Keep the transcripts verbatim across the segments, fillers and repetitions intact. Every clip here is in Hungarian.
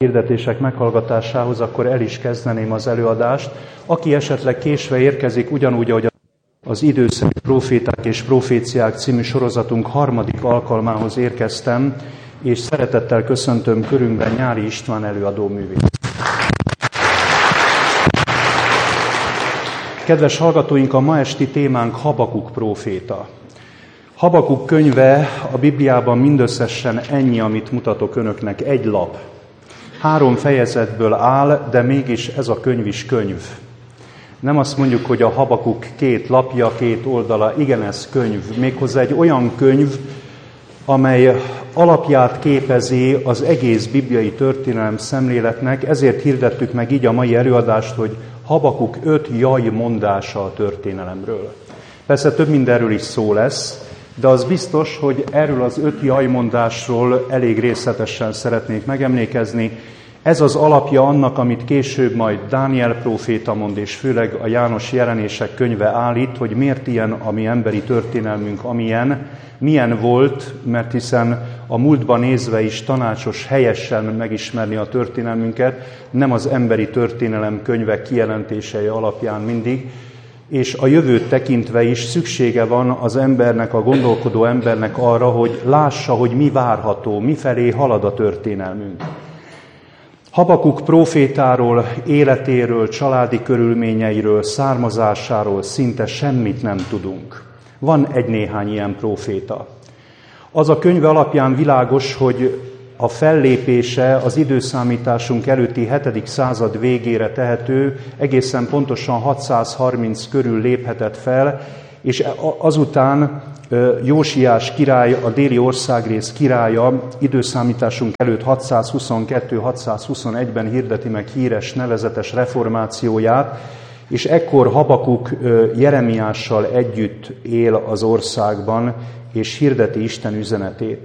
hirdetések meghallgatásához, akkor el is kezdeném az előadást. Aki esetleg késve érkezik, ugyanúgy, ahogy az Időszerű Proféták és Proféciák című sorozatunk harmadik alkalmához érkeztem, és szeretettel köszöntöm körünkben Nyári István előadó művészt. Kedves hallgatóink, a ma esti témánk Habakuk próféta. Habakuk könyve a Bibliában mindösszesen ennyi, amit mutatok önöknek, egy lap. Három fejezetből áll, de mégis ez a könyv is könyv. Nem azt mondjuk, hogy a Habakuk két lapja, két oldala, igen, ez könyv. Méghozzá egy olyan könyv, amely alapját képezi az egész bibliai történelem szemléletnek, ezért hirdettük meg így a mai előadást, hogy Habakuk öt jaj mondása a történelemről. Persze több mindenről is szó lesz, de az biztos, hogy erről az öt jajmondásról elég részletesen szeretnék megemlékezni. Ez az alapja annak, amit később majd Dániel próféta mond, és főleg a János jelenések könyve állít, hogy miért ilyen a mi emberi történelmünk, amilyen, milyen volt, mert hiszen a múltban nézve is tanácsos helyesen megismerni a történelmünket, nem az emberi történelem könyvek kijelentései alapján mindig, és a jövőt tekintve is szüksége van az embernek, a gondolkodó embernek arra, hogy lássa, hogy mi várható, mifelé halad a történelmünk. Habakuk prófétáról, életéről, családi körülményeiről, származásáról szinte semmit nem tudunk. Van egy-néhány ilyen próféta. Az a könyve alapján világos, hogy a fellépése az időszámításunk előtti hetedik század végére tehető, egészen pontosan hatszázharminc körül léphetett fel, és azután Jósiás király, a déli országrész királya időszámításunk előtt hatszázhuszonkettő hatszázhuszonegyben hirdeti meg híres, nevezetes reformációját, és ekkor Habakuk Jeremiással együtt él az országban, és hirdeti Isten üzenetét.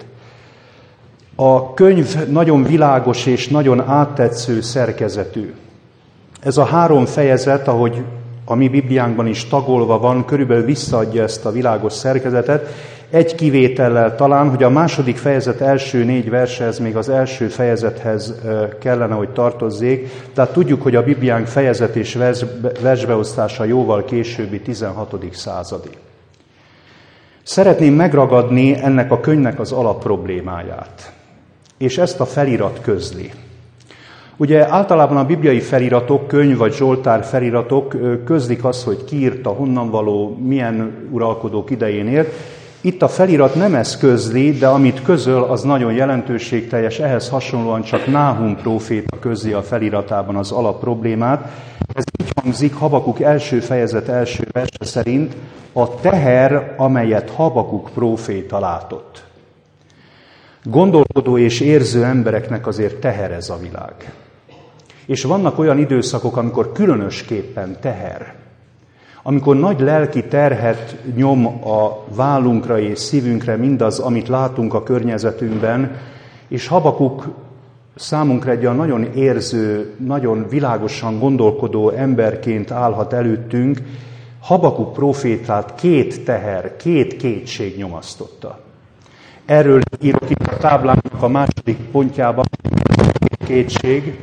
A könyv nagyon világos és nagyon áttetsző szerkezetű. Ez a három fejezet, ahogy a mi Bibliánkban is tagolva van, körülbelül visszaadja ezt a világos szerkezetet, egy kivétellel talán, hogy a második fejezet első négy verse, ez még az első fejezethez kellene, hogy tartozzék. Tehát tudjuk, hogy a Bibliánk fejezet és vers, versbeosztása jóval későbbi tizenhatodik századi. Szeretném megragadni ennek a könyvnek az alapproblémáját, és ezt a felirat közli. Ugye általában a bibliai feliratok, könyv vagy zsoltár feliratok közlik azt, hogy ki írta, honnan való, milyen uralkodók idején élt. Itt a felirat nem ezt közli, de amit közöl, az nagyon jelentőségteljes, ehhez hasonlóan csak Náhum próféta közli a feliratában az alapproblémát. Ez így hangzik Habakuk első fejezet első verse szerint: a teher, amelyet Habakuk próféta látott. Gondolkodó és érző embereknek azért teher ez a világ. És vannak olyan időszakok, amikor különösképpen teher. Amikor nagy lelki terhet nyom a vállunkra és szívünkre mindaz, amit látunk a környezetünkben, és Habakuk számunkra egy olyan nagyon érző, nagyon világosan gondolkodó emberként állhat előttünk. Habakuk prófétát két teher, két kétség nyomasztotta. Erről írok itt a táblának a második pontjában, két kétség.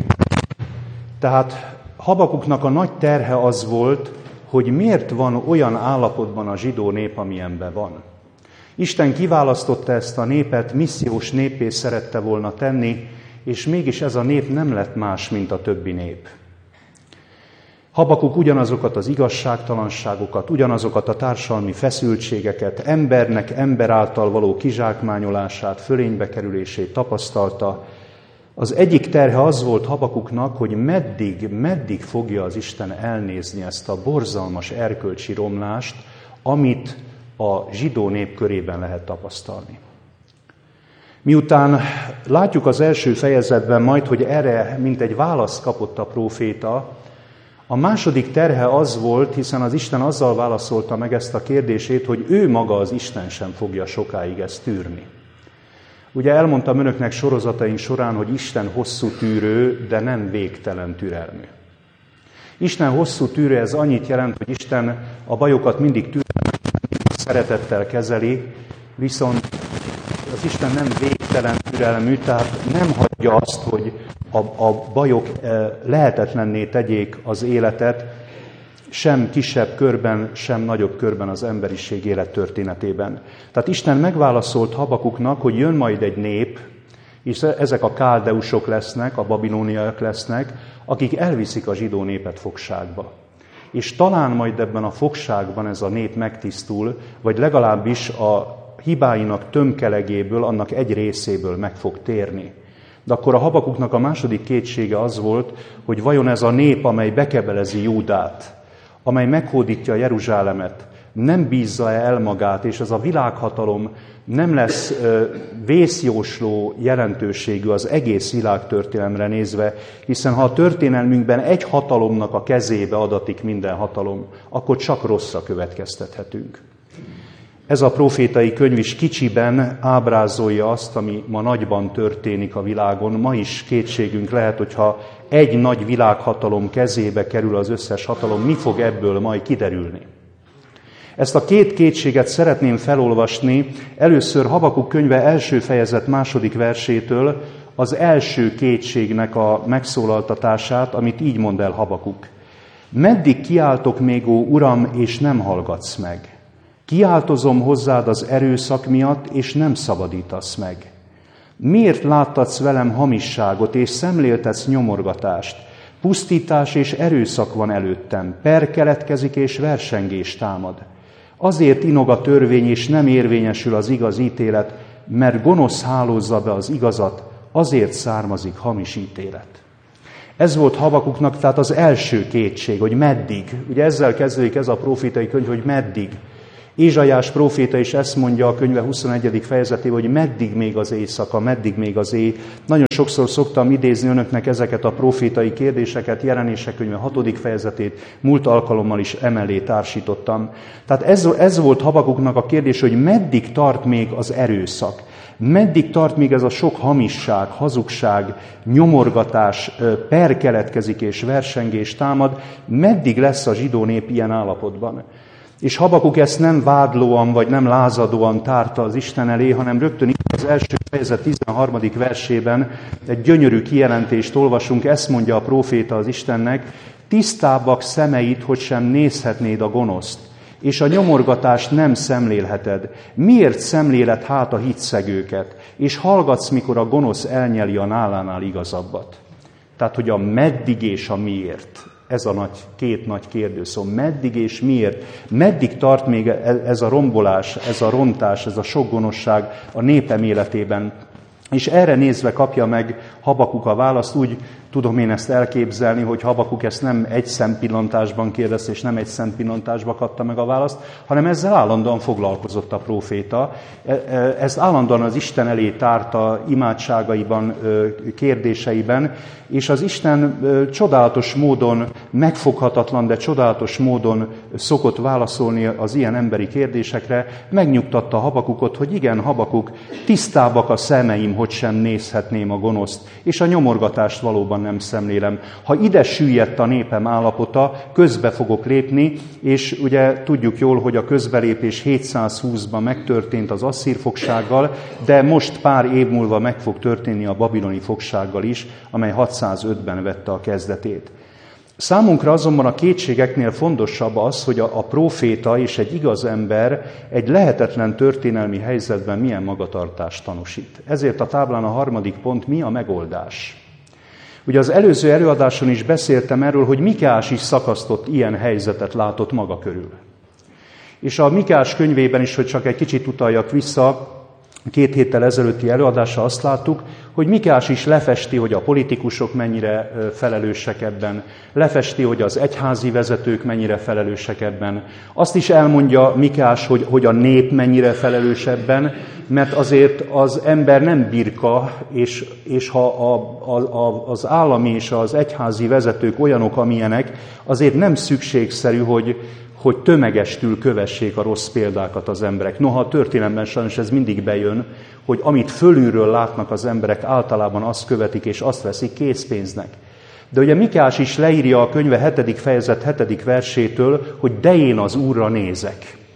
Tehát Habakuknak a nagy terhe az volt, hogy miért van olyan állapotban a zsidó nép, amilyenben van. Isten kiválasztotta ezt a népet, missziós néppé szerette volna tenni, és mégis ez a nép nem lett más, mint a többi nép. Habakuk ugyanazokat az igazságtalanságokat, ugyanazokat a társadalmi feszültségeket, embernek ember által való kizsákmányolását, fölénybe kerülését tapasztalta. Az egyik terhe az volt Habakuknak, hogy meddig, meddig fogja az Isten elnézni ezt a borzalmas erkölcsi romlást, amit a zsidó nép körében lehet tapasztalni. Miután látjuk az első fejezetben majd, hogy erre mint egy választ kapott a próféta, a második terhe az volt, hiszen az Isten azzal válaszolta meg ezt a kérdését, hogy ő maga az Isten sem fogja sokáig ezt tűrni. Ugye elmondtam önöknek sorozataink során, hogy Isten hosszú tűrő, de nem végtelen türelmű. Isten hosszú tűrő, ez annyit jelent, hogy Isten a bajokat mindig türelmesen, mindig szeretettel kezeli, viszont az Isten nem végtelen türelmű, tehát nem hagyja azt, hogy a, a bajok lehetetlenné tegyék az életet, sem kisebb körben, sem nagyobb körben az emberiség élettörténetében. Tehát Isten megválaszolt Habakuknak, hogy jön majd egy nép, és ezek a káldeusok lesznek, a babilóniaiak lesznek, akik elviszik a zsidó népet fogságba. És talán majd ebben a fogságban ez a nép megtisztul, vagy legalábbis a hibáinak tömkelegéből, annak egy részéből meg fog térni. De akkor a Habakuknak a második kétsége az volt, hogy vajon ez a nép, amely bekebelezi Júdát, amely meghódítja Jeruzsálemet, nem bízza el magát, és ez a világhatalom nem lesz ö, vészjósló jelentőségű az egész világtörténelemre nézve, hiszen ha a történelmünkben egy hatalomnak a kezébe adatik minden hatalom, akkor csak rosszra következtethetünk. Ez a profétai könyv is kicsiben ábrázolja azt, ami ma nagyban történik a világon. Ma is kétségünk lehet, hogyha egy nagy világhatalom kezébe kerül az összes hatalom, mi fog ebből majd kiderülni. Ezt a két kétséget szeretném felolvasni, először Habakuk könyve első fejezet második versétől, az első kétségnek a megszólaltatását, amit így mond el Habakuk. Meddig kiáltok még, ó Uram, és nem hallgatsz meg? Kiáltozom hozzád az erőszak miatt, és nem szabadítasz meg. Miért láttatsz velem hamisságot, és szemléltetsz nyomorgatást? Pusztítás és erőszak van előttem, per keletkezik, és versengés támad. Azért inog a törvény, és nem érvényesül az igaz ítélet, mert gonosz hálózza be az igazat, azért származik hamis ítélet. Ez volt Habakuknak tehát az első kétség, hogy meddig. Ugye ezzel kezdődik ez a profétai könyv, hogy meddig. Ézsaiás próféta is ezt mondja a könyve huszonegyedik fejezetében, hogy meddig még az éjszaka, meddig még az éj. Nagyon sokszor szoktam idézni önöknek ezeket a profétai kérdéseket, Jelenések könyve hatodik fejezetét, múlt alkalommal is emellé társítottam. Tehát ez, ez volt Habakuknak a kérdés, hogy meddig tart még az erőszak. Meddig tart még ez a sok hamisság, hazugság, nyomorgatás, per keletkezik és versengés támad, meddig lesz a zsidó nép ilyen állapotban? És Habakuk ezt nem vádlóan vagy nem lázadóan tárta az Isten elé, hanem rögtön itt az első fejezet tizenharmadik versében egy gyönyörű kijelentést olvasunk, ezt mondja a próféta az Istennek, tisztábbak szemeid, hogy sem nézhetnéd a gonoszt, és a nyomorgatást nem szemlélheted. Miért szemléled hát a hitszegőket, és hallgatsz, mikor a gonosz elnyeli a nálánál igazabbat? Tehát, hogy a meddig és a miért. Ez a nagy, két nagy kérdőszó. Meddig és miért? Meddig tart még ez a rombolás, ez a rontás, ez a sok gonoszság a népem életében? És erre nézve kapja meg Habakuk a választ, úgy tudom én ezt elképzelni, hogy Habakuk ezt nem egy szempillantásban kérdezte, és nem egy szempillantásban kapta meg a választ, hanem ezzel állandóan foglalkozott a próféta. Ezt állandóan az Isten elé tárta imádságaiban, kérdéseiben, és az Isten csodálatos módon, megfoghatatlan, de csodálatos módon szokott válaszolni az ilyen emberi kérdésekre. Megnyugtatta Habakukot, hogy igen, Habakuk, tisztábbak a szemeim, hogy sem nézhetném a gonoszt, és a nyomorgatást valóban nem szemlélem. Ha ide süllyedt a népem állapota, közbe fogok lépni, és ugye tudjuk jól, hogy a közbelépés hétszázhúszban megtörtént az asszír fogsággal, de most pár év múlva meg fog történni a babiloni fogsággal is, amely hatszázötben vette a kezdetét. Számunkra azonban a kétségeknél fontosabb az, hogy a, a próféta és egy igaz ember egy lehetetlen történelmi helyzetben milyen magatartást tanúsít. Ezért a táblán a harmadik pont, mi a megoldás? Ugye az előző előadáson is beszéltem erről, hogy Mikeás is szakasztott ilyen helyzetet látott maga körül. És a Mikeás könyvében is, hogy csak egy kicsit utaljak vissza, két héttel ezelőtti előadásra azt láttuk, hogy Mikeás is lefesti, hogy a politikusok mennyire felelősek ebben, lefesti, hogy az egyházi vezetők mennyire felelősek ebben. Azt is elmondja Mikeás, hogy, hogy a nép mennyire felelős ebben, mert azért az ember nem birka, és, és ha a, a, a, az állami és az egyházi vezetők olyanok, amilyenek, azért nem szükségszerű, hogy hogy tömegestül kövessék a rossz példákat az emberek. Noha a történelemben sajnos ez mindig bejön, hogy amit fölülről látnak az emberek, általában azt követik és azt veszik készpénznek. De ugye Mikeás is leírja a könyve hetedik fejezet hetedik versétől, hogy de én az Úrra nézek.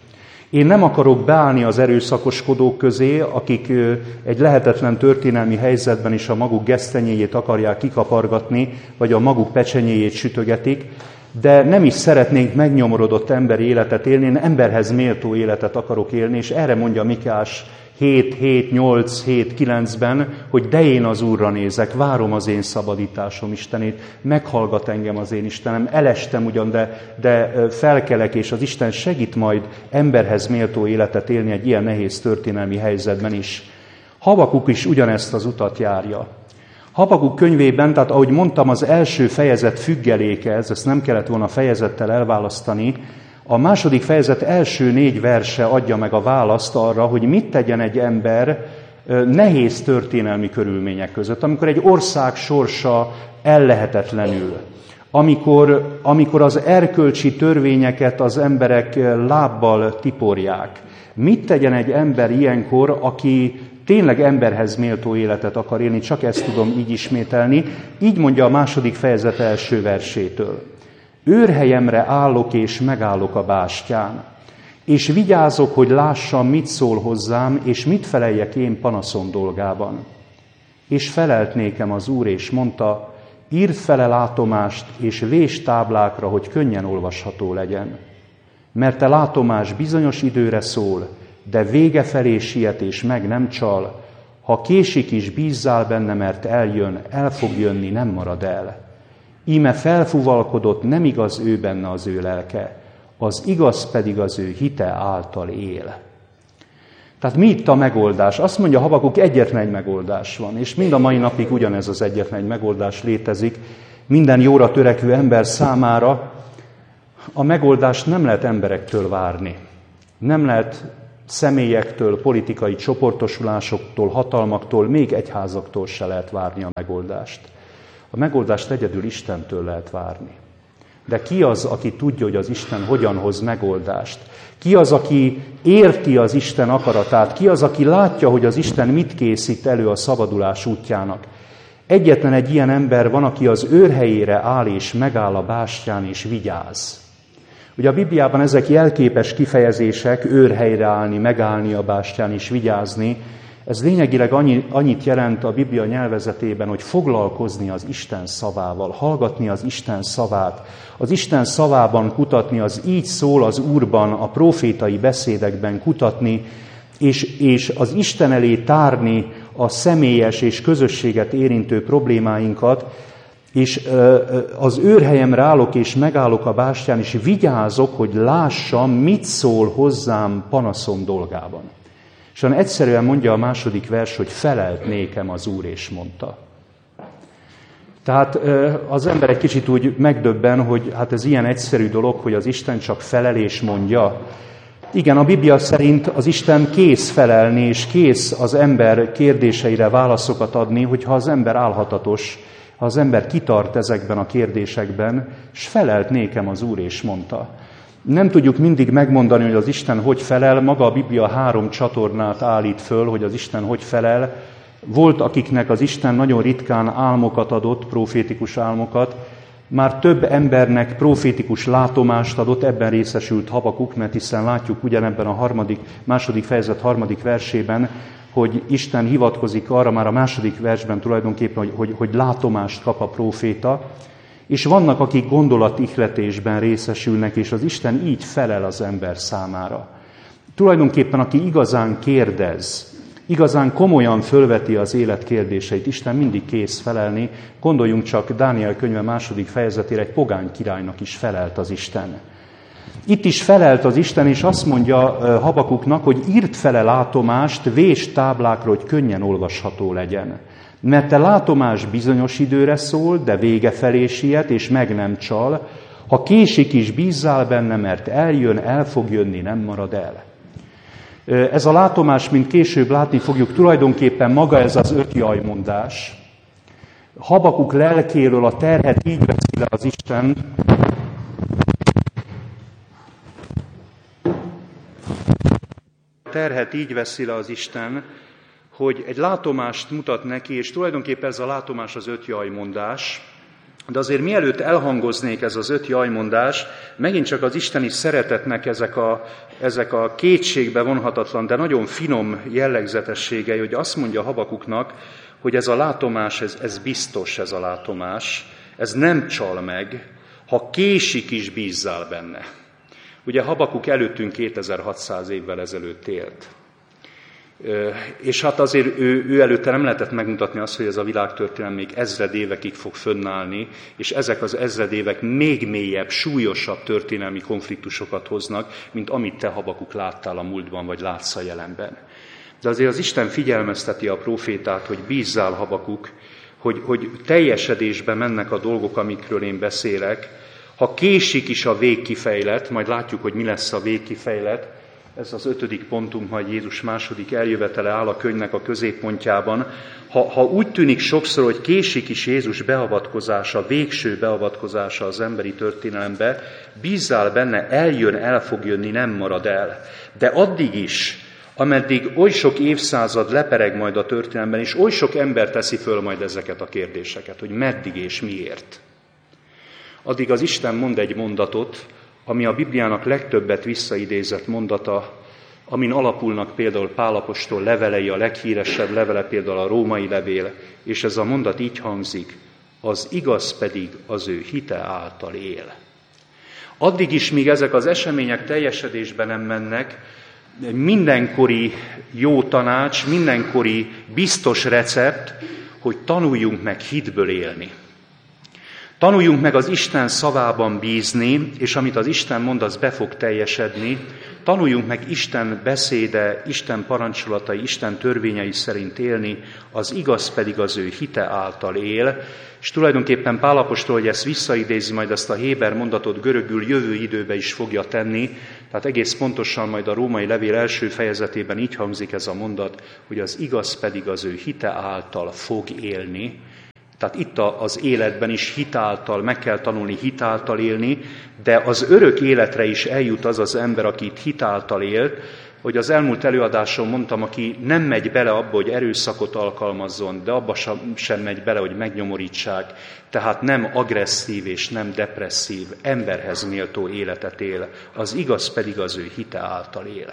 Én nem akarok beállni az erőszakoskodók közé, akik egy lehetetlen történelmi helyzetben is a maguk gesztenyéjét akarják kikapargatni, vagy a maguk pecsenyéjét sütögetik, de nem is szeretnénk megnyomorodott emberi életet élni, én emberhez méltó életet akarok élni, és erre mondja Mikás hét, hét, nyolc, hét, kilencben, hogy de én az Úrra nézek, várom az én szabadításom Istenét, meghallgat engem az én Istenem, elestem ugyan, de, de felkelek, és az Isten segít majd emberhez méltó életet élni egy ilyen nehéz történelmi helyzetben is. Habakuk is ugyanezt az utat járja. Habakuk könyvében, tehát ahogy mondtam, az első fejezet függeléke, ez, ezt nem kellett volna fejezettel elválasztani, a második fejezet első négy verse adja meg a választ arra, hogy mit tegyen egy ember nehéz történelmi körülmények között, amikor egy ország sorsa ellehetetlenül, amikor, amikor az erkölcsi törvényeket az emberek lábbal tiporják. Mit tegyen egy ember ilyenkor, aki tényleg emberhez méltó életet akar élni, csak ezt tudom így ismételni, így mondja a második fejezet első versétől. Őrhelyemre állok és megállok a bástyán, és vigyázok, hogy lássam, mit szól hozzám, és mit feleljek én panaszom dolgában. És felelt nékem az Úr, és mondta, írd fele látomást, és vésd táblákra, hogy könnyen olvasható legyen. Mert te látomás bizonyos időre szól, de vége felé siet, és meg nem csal. Ha késik is, bízzál benne, mert eljön, el fog jönni, nem marad el. Íme felfuvalkodott, nem igaz ő benne az ő lelke, az igaz pedig az ő hite által él. Tehát mi itt a megoldás? Azt mondja Habakuk, egyetlen egy megoldás van, és mind a mai napig ugyanez az egyetlen egy megoldás létezik minden jóra törekvő ember számára. A megoldást nem lehet emberektől várni, nem lehet személyektől, politikai csoportosulásoktól, hatalmaktól, még egyházaktól se lehet várni a megoldást. A megoldást egyedül Istentől lehet várni. De ki az, aki tudja, hogy az Isten hogyan hoz megoldást? Ki az, aki érti az Isten akaratát? Ki az, aki látja, hogy az Isten mit készít elő a szabadulás útjának? Egyetlen egy ilyen ember van, aki az őrhelyére áll és megáll a bástyán és vigyáz. Ugye a Bibliában ezek jelképes kifejezések, őrhelyre állni, megállni a bástyán és vigyázni. Ez lényegileg annyi, annyit jelent a Biblia nyelvezetében, hogy foglalkozni az Isten szavával, hallgatni az Isten szavát, az Isten szavában kutatni, az így szól az Úrban, a prófétai beszédekben kutatni, és, és az Isten elé tárni a személyes és közösséget érintő problémáinkat, és az őrhelyemre állok és megállok a bástyán, és vigyázok, hogy lássam, mit szól hozzám panaszom dolgában. És olyan egyszerűen mondja a második vers, hogy felelt nékem az Úr, és mondta. Tehát az ember egy kicsit úgy megdöbben, hogy hát ez ilyen egyszerű dolog, hogy az Isten csak felel és mondja. Igen, a Biblia szerint az Isten kész felelni, és kész az ember kérdéseire válaszokat adni, hogyha az ember álhatatos, ha az ember kitart ezekben a kérdésekben, és felelt nékem az Úr, és mondta. Nem tudjuk mindig megmondani, hogy az Isten hogy felel, maga a Biblia három csatornát állít föl, hogy az Isten hogy felel. Volt, akiknek az Isten nagyon ritkán álmokat adott, profétikus álmokat, már több embernek profétikus látomást adott, ebben részesült Habakuk, mert hiszen látjuk ugyanebben a harmadik, második fejezet harmadik versében, hogy Isten hivatkozik arra már a második versben tulajdonképpen, hogy, hogy, hogy látomást kap a próféta, és vannak, akik gondolatihletésben részesülnek, és az Isten így felel az ember számára. Tulajdonképpen, aki igazán kérdez, igazán komolyan fölveti az élet kérdéseit, Isten mindig kész felelni. Gondoljunk csak Dániel könyve második fejezetére, egy pogány királynak is felelt az Isten. Itt is felelt az Isten, és azt mondja Habakuknak, hogy írd fele látomást, vésd táblákra, hogy könnyen olvasható legyen. Mert te látomás bizonyos időre szól, de vége felé siet, és meg nem csal. Ha késik is, bízzál benne, mert eljön, el fog jönni, nem marad el. Ez a látomás, mint később látni fogjuk, tulajdonképpen maga ez az öt jajmondás. Habakuk lelkéről a terhet így veszi le az Isten, terhet így veszi le az Isten, hogy egy látomást mutat neki, és tulajdonképpen ez a látomás az öt jajmondás. De azért mielőtt elhangoznék ez az öt jajmondás, megint csak az isteni szeretetnek ezek a, ezek a kétségbe vonhatatlan, de nagyon finom jellegzetességei, hogy azt mondja Habakuknak, hogy ez a látomás, ez, ez biztos ez a látomás, ez nem csal meg, ha késik is bízzál benne. Ugye Habakuk előttünk kétezer-hatszáz évvel ezelőtt élt. És hát azért ő, ő előtte nem lehetett megmutatni azt, hogy ez a világtörténelem még ezred évekig fog fönnállni, és ezek az ezred évek még mélyebb, súlyosabb történelmi konfliktusokat hoznak, mint amit te, Habakuk, láttál a múltban, vagy látsz a jelenben. De azért az Isten figyelmezteti a prófétát, hogy bízzál, Habakuk, hogy, hogy teljesedésbe mennek a dolgok, amikről én beszélek. Ha késik is a végkifejlet, majd látjuk, hogy mi lesz a végkifejlet, ez az ötödik pontunk, majd Jézus második eljövetele áll a könyvnek a középpontjában. Ha, ha úgy tűnik sokszor, hogy késik is Jézus beavatkozása, végső beavatkozása az emberi történelembe, bízzál benne, eljön, el fog jönni, nem marad el. De addig is, ameddig oly sok évszázad lepereg majd a történelemben, és oly sok ember teszi föl majd ezeket a kérdéseket, hogy meddig és miért. Addig az Isten mond egy mondatot, ami a Bibliának legtöbbet visszaidézett mondata, amin alapulnak például Pál apostol levelei, a leghíresebb levele például a római levél, és ez a mondat így hangzik, az igaz pedig az ő hite által él. Addig is, míg ezek az események teljesedésbe nem mennek, mindenkori jó tanács, mindenkori biztos recept, hogy tanuljunk meg hitből élni. Tanuljunk meg az Isten szavában bízni, és amit az Isten mond, az be fog teljesedni. Tanuljunk meg Isten beszéde, Isten parancsolatai, Isten törvényei szerint élni, az igaz pedig az ő hite által él. És tulajdonképpen Pál apostol, hogy ezt visszaidézi, majd ezt a héber mondatot görögül jövő időbe is fogja tenni, tehát egész pontosan majd a római levél első fejezetében így hangzik ez a mondat, hogy az igaz pedig az ő hite által fog élni. Tehát itt az életben is hitáltal, meg kell tanulni hitáltal élni, de az örök életre is eljut az az ember, aki itt hitáltal élt, hogy az elmúlt előadáson mondtam, aki nem megy bele abba, hogy erőszakot alkalmazzon, de abba sem megy bele, hogy megnyomorítsák, tehát nem agresszív és nem depresszív, emberhez méltó életet él, az igaz pedig az ő hite által él.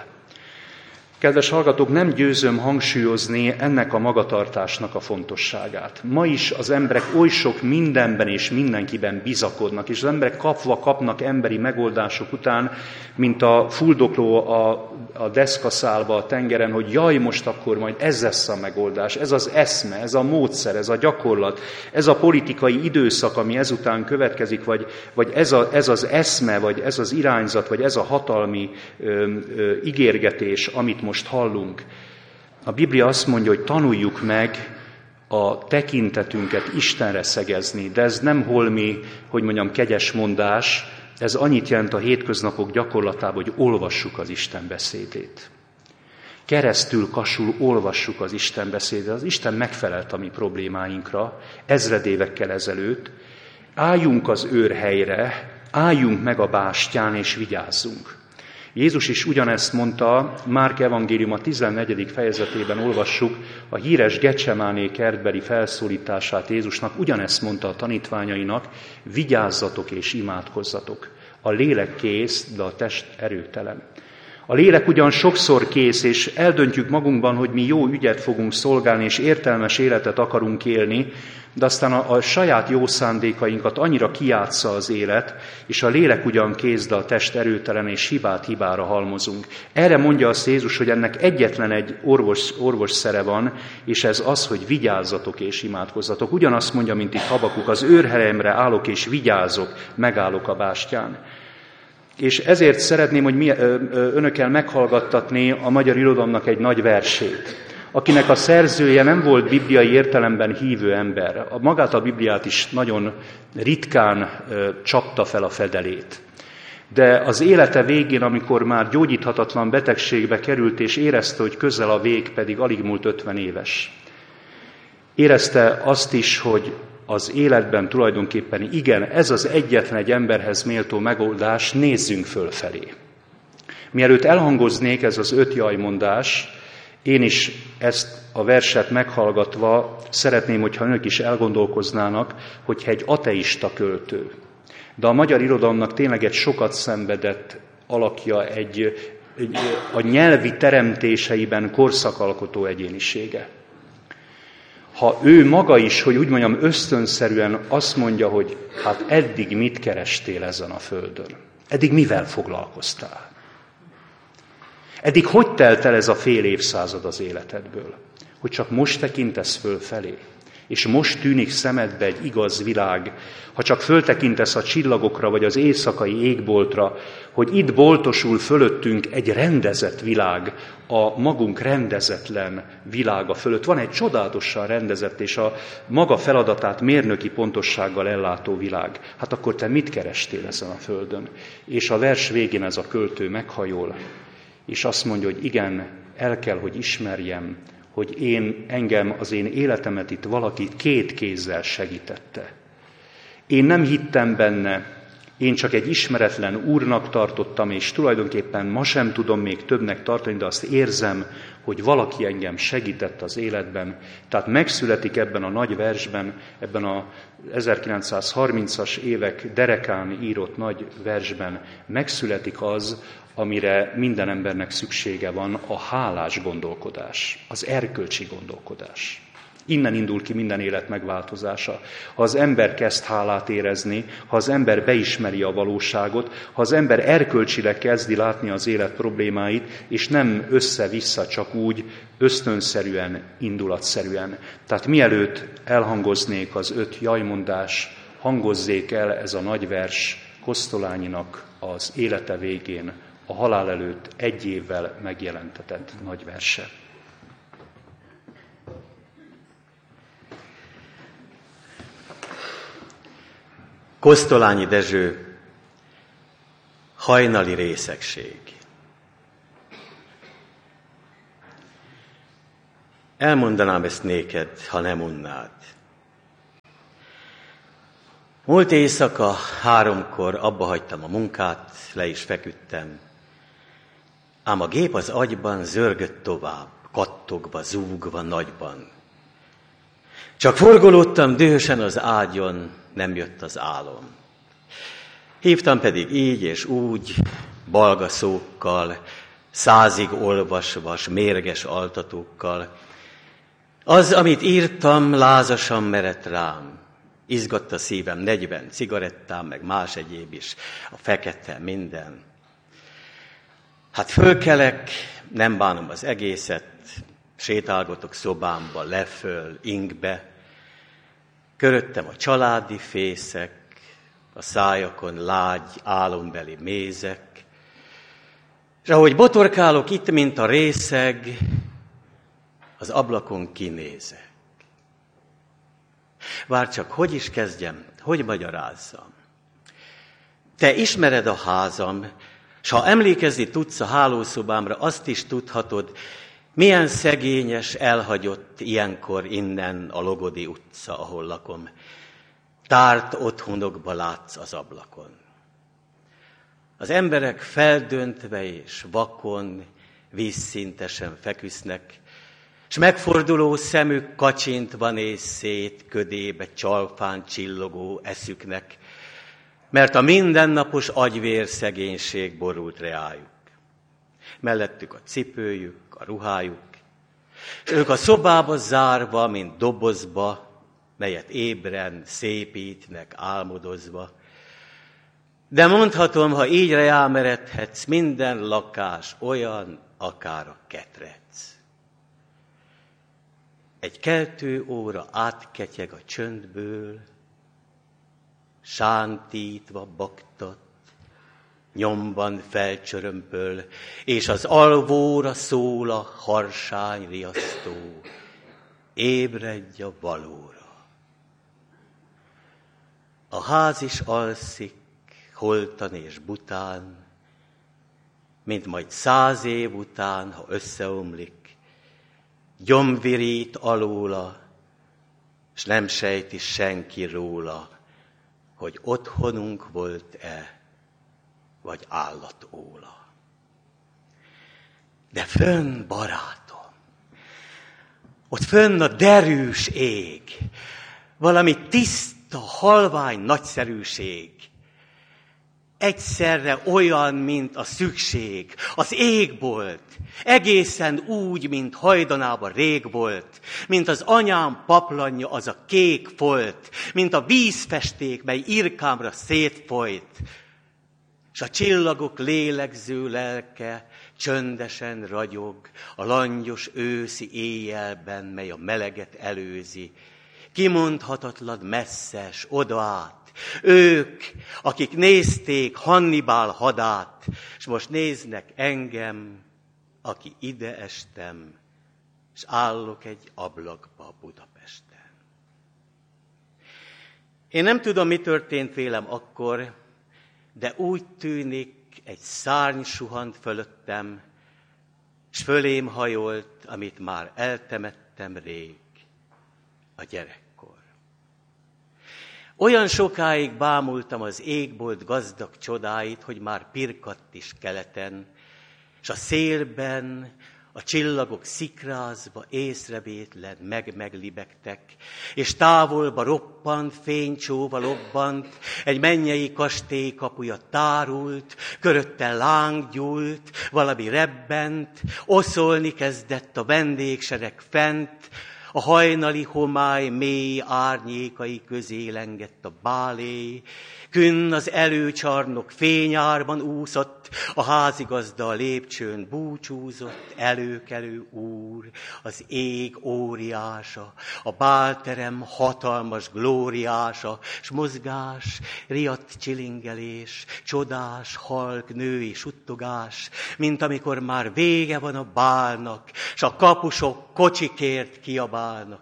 Kedves hallgatók, nem győzöm hangsúlyozni ennek a magatartásnak a fontosságát. Ma is az emberek oly sok mindenben és mindenkiben bizakodnak, és az emberek kapva kapnak emberi megoldások után, mint a fuldokló a, a deszkaszálba a tengeren, hogy jaj, most akkor majd ez lesz a megoldás, ez az eszme, ez a módszer, ez a gyakorlat, ez a politikai időszak, ami ezután következik, vagy, vagy ez, a, ez az eszme, vagy ez az irányzat, vagy ez a hatalmi ö, ö, ígérgetés, amit most hallunk. A Biblia azt mondja, hogy tanuljuk meg a tekintetünket Istenre szegezni, de ez nem holmi, hogy mondjam, kegyes mondás, ez annyit jelent a hétköznapok gyakorlatában, hogy olvassuk az Isten beszédét. Keresztül kasul olvassuk az Isten beszédét. Az Isten megfelelt a mi problémáinkra ezred évekkel ezelőtt. Álljunk az őrhelyre, álljunk meg a bástyán és vigyázzunk. Jézus is ugyanezt mondta, Márk evangélium a tizennegyedik fejezetében olvassuk a híres Gecsemáné kertbeli felszólítását Jézusnak, ugyanezt mondta a tanítványainak, vigyázzatok és imádkozzatok. A lélek kész, de a test erőtelen. A lélek ugyan sokszor kész, és eldöntjük magunkban, hogy mi jó ügyet fogunk szolgálni, és értelmes életet akarunk élni, de aztán a, a saját jó szándékainkat annyira kijátsza az élet, és a lélek ugyan kész, de a test erőtelen, és hibát hibára halmozunk. Erre mondja azt Jézus, hogy ennek egyetlen egy orvos, orvosszere van, és ez az, hogy vigyázzatok és imádkozzatok. Ugyanazt mondja, mint itt Habakuk, az őrhelyemre állok és vigyázok, megállok a bástyán. És ezért szeretném, hogy mi, önökkel meghallgattatni a magyar irodalomnak egy nagy versét, akinek a szerzője nem volt bibliai értelemben hívő ember. A magát a Bibliát is nagyon ritkán csapta fel a fedelét. De az élete végén, amikor már gyógyíthatatlan betegségbe került, és érezte, hogy közel a vég, pedig alig múlt ötven éves. Érezte azt is, hogy az életben tulajdonképpen igen, ez az egyetlen egy emberhez méltó megoldás, nézzünk fölfelé. Mielőtt elhangoznék ez az öt jajmondás, én is ezt a verset meghallgatva szeretném, hogyha önök is elgondolkoznának, hogyha egy ateista költő, de a magyar irodalomnak tényleg egy sokat szenvedett alakja, egy, egy a nyelvi teremtéseiben korszakalkotó egyénisége. Ha ő maga is, hogy úgy mondjam, ösztönszerűen azt mondja, hogy hát eddig mit kerestél ezen a földön? Eddig mivel foglalkoztál? Eddig hogy telt el ez a fél évszázad az életedből? Hogy csak most tekintesz fölfelé, és most tűnik szemedbe egy igaz világ, ha csak föltekintesz a csillagokra, vagy az éjszakai égboltra, hogy itt boltosul fölöttünk egy rendezett világ, a magunk rendezetlen világa fölött. Van egy csodálatosan rendezett, és a maga feladatát mérnöki pontossággal ellátó világ. Hát akkor te mit kerestél ezen a földön? És a vers végén ez a költő meghajol, és azt mondja, hogy igen, el kell, hogy ismerjem, hogy én, engem, az én életemet itt valaki két kézzel segítette. Én nem hittem benne, én csak egy ismeretlen úrnak tartottam, és tulajdonképpen ma sem tudom még többnek tartani, de azt érzem, hogy valaki engem segített az életben. Tehát megszületik ebben a nagy versben, ebben a ezerkilencszázharmincas évek derekán írott nagy versben megszületik az, amire minden embernek szüksége van, a hálás gondolkodás, az erkölcsi gondolkodás. Innen indul ki minden élet megváltozása. Ha az ember kezd hálát érezni, ha az ember beismeri a valóságot, ha az ember erkölcsileg kezdi látni az élet problémáit, és nem össze-vissza csak úgy, ösztönszerűen, indulatszerűen. Tehát mielőtt elhangoznék az öt jajmondás, hangozzék el ez a nagy vers Kosztolányinak az élete végén, a halál előtt egy évvel megjelentetett nagy verse. Kosztolányi Dezső, hajnali részegség. Elmondanám ezt néked, ha nem unnád. Múlt éjszaka háromkor abba hagytam a munkát, le is feküdtem, ám a gép az agyban zörgött tovább, kattogva, zúgva nagyban. Csak forgolódtam dühösen az ágyon, nem jött az álom. Hívtam pedig így és úgy, balga szókkal, százig olvasva, s mérges altatókkal. Az, amit írtam, lázasan merett rám. Izgadt a szívem, negyven cigarettám, meg más egyéb is, a fekete, minden. Hát fölkelek, nem bánom az egészet, sétálgatok szobámba, leföl, ingbe. Köröttem a családi fészek, a szájakon lágy, álombeli mézek. És ahogy botorkálok itt, mint a részeg, az ablakon kinézek. Vár csak, hogy is kezdjem, hogy magyarázzam. Te ismered a házam, s ha emlékezni tudsz a hálószobámra, azt is tudhatod, milyen szegényes, elhagyott ilyenkor innen a Logodi utca, ahol lakom. Tárt otthonokba látsz az ablakon. Az emberek feldöntve és vakon, vízszintesen feküsznek, s megforduló szemük kacsintva néz szét ködébe csalfán csillogó eszüknek, mert a mindennapos agyvér szegénység borult reájuk. Mellettük a cipőjük, a ruhájuk, és ők a szobába zárva, mint dobozba, melyet ébren szépítnek álmodozva. De mondhatom, ha így reámeredhetsz, minden lakás olyan, akár a ketrec. Egy keltő óra átketyeg a csöndből, sántítva baktat, nyomban felcsörömpöl, és az alvóra szól a harsány riasztó, ébredj a valóra. A ház is alszik, holtan és bután, mint majd száz év után, ha összeomlik, gyomvirít alóla, s nem sejti senki róla, hogy otthonunk volt-e, vagy állatóla. De fönn, barátom, ott fönn a derűs ég, valami tiszta, halvány nagyszerűség. Egyszerre olyan, mint a szükség, az égbolt, egészen úgy, mint hajdanában rég volt, mint az anyám paplanja, az a kék folt, mint a vízfesték, mely irkámra szétfolyt, s a csillagok lélegző lelke csöndesen ragyog a langyos őszi éjjelben, mely a meleget előzi. Kimondhatatlan messzes, oda át, ők, akik nézték Hannibal hadát, és most néznek engem, aki ide estem, és állok egy ablakba Budapesten. Én nem tudom, mi történt vélem akkor, de úgy tűnik, egy szárny suhant fölöttem, s fölém hajolt, amit már eltemettem rég, a gyerekkor. Olyan sokáig bámultam az égbolt gazdag csodáit, hogy már pirkadt is keleten, s a szélben a csillagok szikrázva észrevétlen meg-meglibegtek, és távolba roppant, fénycsóva lobbant, egy mennyei kastély kapuja tárult, körötte láng gyúlt, valami rebbent, oszolni kezdett a vendégsereg fent, a hajnali homály mély árnyékai közé lengett a báléj, künn az előcsarnok fényárban úszott, a házigazda a lépcsőn búcsúzott, előkelő úr, az ég óriása, a bálterem hatalmas glóriása, s mozgás, riadt csilingelés, csodás, halk női suttogás, mint amikor már vége van a bálnak, s a kapusok kocsikért kiabálnak.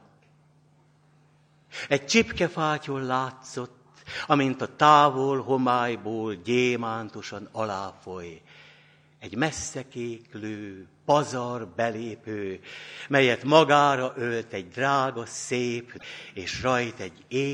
Egy csipkefátyon látszott, amint a távol homályból gyémántosan aláfoly. Egy messzekéklő, pazar belépő, melyet magára ölt egy drága szép, és rajt egy ég.